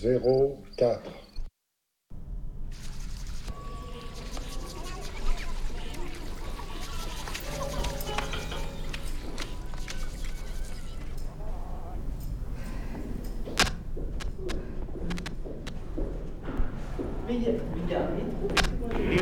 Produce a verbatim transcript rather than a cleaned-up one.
zéro quatre. Mais il y a, il y a un métro, c'est quoi?